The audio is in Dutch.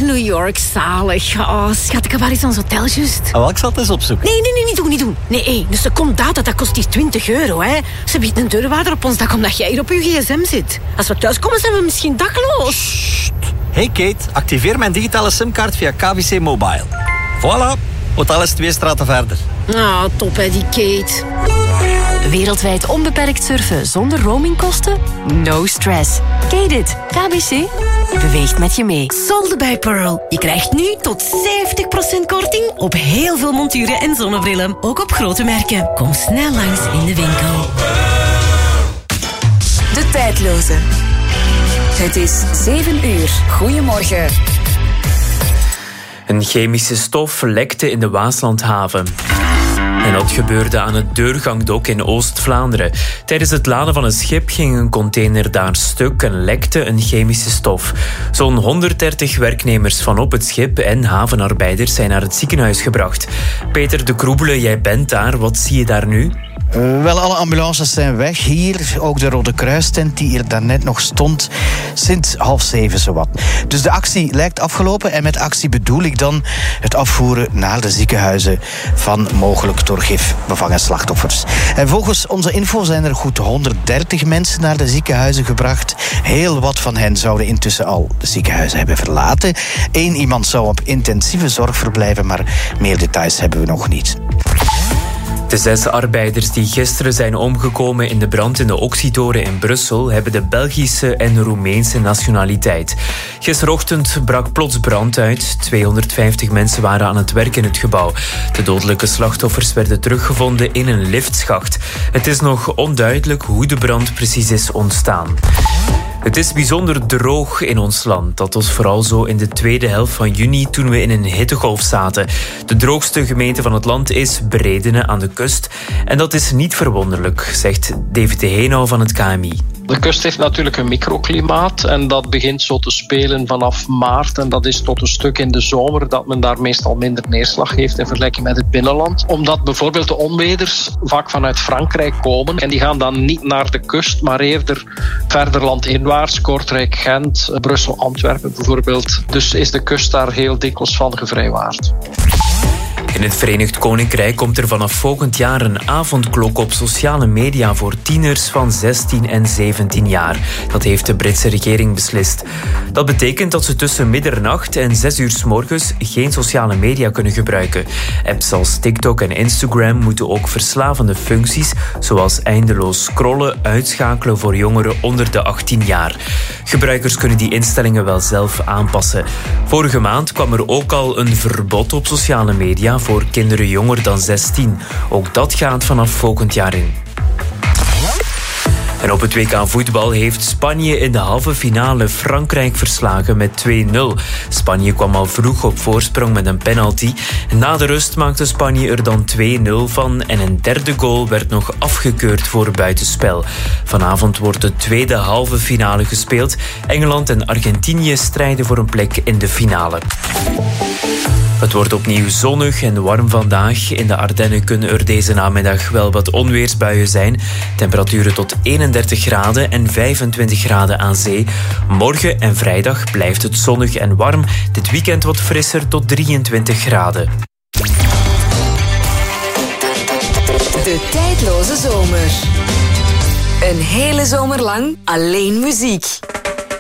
New York, zalig. Oh, schat, waar is ons hotel juist? Oh, ik zal het eens opzoeken. Nee, niet doen. Nee, een secondata, dat kost hier €20, hè. Ze biedt een deurwaarder op ons dak omdat jij hier op je gsm zit. Als we thuiskomen, zijn we misschien dakloos. Sst. Hey Kate, activeer mijn digitale simkaart via KBC Mobile. Voilà, hotel is 2 straten verder. Ah, top hè, die Kate. Wereldwijd onbeperkt surfen zonder roamingkosten? No stress. Kate it. KBC beweegt met je mee. Solde bij Pearl. Je krijgt nu tot 70% korting op heel veel monturen en zonnebrillen. Ook op grote merken. Kom snel langs in de winkel. De tijdloze. Het is 7 uur. Goedemorgen. Een chemische stof lekte in de Waaslandhaven. En dat gebeurde aan het Deurgangdok in Oost-Vlaanderen. Tijdens het laden van een schip ging een container daar stuk en lekte een chemische stof. Zo'n 130 werknemers van op het schip en havenarbeiders zijn naar het ziekenhuis gebracht. Peter de Kroebele, jij bent daar. Wat zie je daar nu? Wel, alle ambulances zijn weg. Hier ook de Rode Kruistent die hier daarnet nog stond. Sinds 6:30 zowat. Dus de actie lijkt afgelopen. En met actie bedoel ik dan het afvoeren naar de ziekenhuizen van mogelijk door gif bevangen slachtoffers. En volgens onze info zijn er goed 130 mensen naar de ziekenhuizen gebracht. Heel wat van hen zouden intussen al de ziekenhuizen hebben verlaten. 1 iemand zou op intensieve zorg verblijven, maar meer details hebben we nog niet. De 6 arbeiders die gisteren zijn omgekomen in de brand in de Oxytoren in Brussel hebben de Belgische en Roemeense nationaliteit. Gisterochtend brak plots brand uit. 250 mensen waren aan het werk in het gebouw. De dodelijke slachtoffers werden teruggevonden in een liftschacht. Het is nog onduidelijk hoe de brand precies is ontstaan. Het is bijzonder droog in ons land. Dat was vooral zo in de tweede helft van juni toen we in een hittegolf zaten. De droogste gemeente van het land is Bredene aan de kust. En dat is niet verwonderlijk, zegt David de Heenau van het KMI. De kust heeft natuurlijk een microklimaat en dat begint zo te spelen vanaf maart. En dat is tot een stuk in de zomer dat men daar meestal minder neerslag heeft in vergelijking met het binnenland. Omdat bijvoorbeeld de onweders vaak vanuit Frankrijk komen en die gaan dan niet naar de kust, maar eerder verder landinwaarts, Kortrijk, Gent, Brussel, Antwerpen bijvoorbeeld. Dus is de kust daar heel dikwijls van gevrijwaard. In het Verenigd Koninkrijk komt er vanaf volgend jaar een avondklok op sociale media voor tieners van 16 en 17 jaar. Dat heeft de Britse regering beslist. Dat betekent dat ze tussen middernacht en 6 uur 's morgens geen sociale media kunnen gebruiken. Apps als TikTok en Instagram moeten ook verslavende functies, zoals eindeloos scrollen, uitschakelen voor jongeren onder de 18 jaar. Gebruikers kunnen die instellingen wel zelf aanpassen. Vorige maand kwam er ook al een verbod op sociale media voor kinderen jonger dan 16. Ook dat gaat vanaf volgend jaar in. En op het WK voetbal heeft Spanje in de halve finale Frankrijk verslagen met 2-0. Spanje kwam al vroeg op voorsprong met een penalty. Na de rust maakte Spanje er dan 2-0 van en een derde goal werd nog afgekeurd voor buitenspel. Vanavond wordt de tweede halve finale gespeeld. Engeland en Argentinië strijden voor een plek in de finale. Het wordt opnieuw zonnig en warm vandaag. In de Ardennen kunnen er deze namiddag wel wat onweersbuien zijn. Temperaturen tot 31 graden en 25 graden aan zee. Morgen en vrijdag blijft het zonnig en warm. Dit weekend wat frisser tot 23 graden. De tijdloze zomer. Een hele zomer lang alleen muziek.